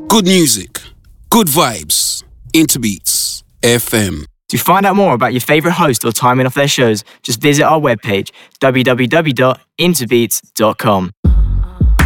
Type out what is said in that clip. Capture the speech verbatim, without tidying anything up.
Good music, good vibes. Interbeats F M. To find out more about your favourite host or timing of their shows, just visit our webpage, w w w dot interbeats dot com.